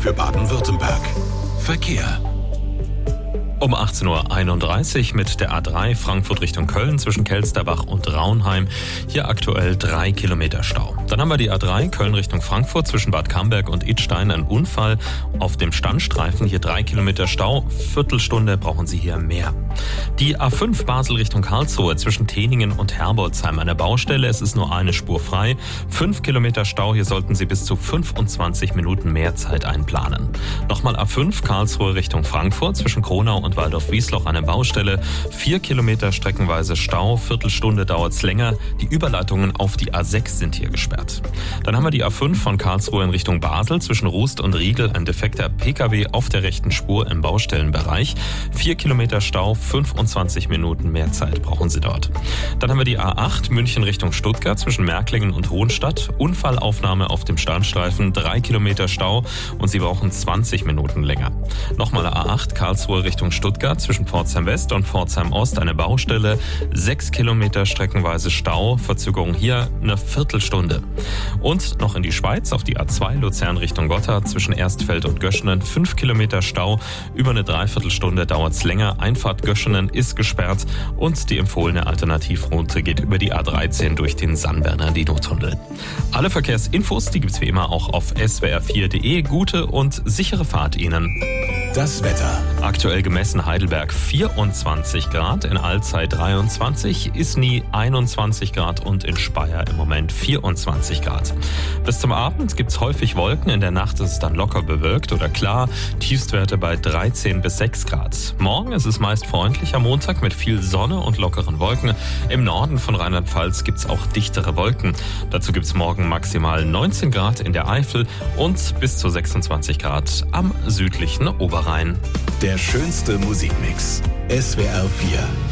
für Baden-Württemberg. Verkehr. Um 18.31 Uhr mit der A3 Frankfurt Richtung Köln zwischen Kelsterbach und Raunheim. Hier aktuell 3 Kilometer Stau. Dann haben wir die A3 Köln Richtung Frankfurt zwischen Bad Camberg und Idstein. Ein Unfall auf dem Standstreifen. Hier 3 Kilometer Stau. Viertelstunde brauchen Sie hier mehr. Die A5 Basel Richtung Karlsruhe zwischen Teningen und Herbolzheim. Eine Baustelle. Es ist nur eine Spur frei. 5 Kilometer Stau. Hier sollten Sie bis zu 25 Minuten mehr Zeit einplanen. Nochmal A5 Karlsruhe Richtung Frankfurt zwischen Kronau und Waldorf-Wiesloch eine Baustelle. 4 Kilometer streckenweise Stau. Viertelstunde dauert's länger. Die Überleitungen auf die A6 sind hier gesperrt. Dann haben wir die A5 von Karlsruhe in Richtung Basel zwischen Rust und Riegel. Ein defekter Pkw auf der rechten Spur im Baustellenbereich. 4 Kilometer Stau. 25 Minuten mehr Zeit brauchen Sie dort. Dann haben wir die A8 München Richtung Stuttgart zwischen Märklingen und Hohenstadt. Unfallaufnahme auf dem Standstreifen. 3 Kilometer Stau und Sie brauchen 20 Minuten länger. Nochmal A8 Karlsruhe Richtung Stuttgart zwischen Pforzheim West und Pforzheim Ost eine Baustelle. 6 Kilometer streckenweise Stau. Verzögerung hier eine Viertelstunde. Und noch in die Schweiz auf die A2 Luzern Richtung Gotthard zwischen Erstfeld und Göschenen. 5 Kilometer Stau. Über eine Dreiviertelstunde dauert's länger. Einfahrt Göschenen ist gesperrt und die empfohlene Alternativroute geht über die A13 durch den San-Bernardino-Tunnel. Alle Verkehrsinfos, die gibt's wie immer auch auf swr4.de. Gute und sichere Fahrt Ihnen. Das Wetter. Aktuell gemessen Heidelberg 24 Grad, in Allzeit 23, Isny 21 Grad und in Speyer im Moment 24 Grad. Bis zum Abend gibt's häufig Wolken, in der Nacht ist es dann locker bewölkt oder klar, Tiefstwerte bei 13 bis 6 Grad. Morgen ist es meist freundlich am Montag mit viel Sonne und lockeren Wolken. Im Norden von Rheinland-Pfalz gibt's auch dichtere Wolken. Dazu gibt's morgen maximal 19 Grad in der Eifel und bis zu 26 Grad am südlichen Oberrhein. Der schönste Musikmix. SWR 4.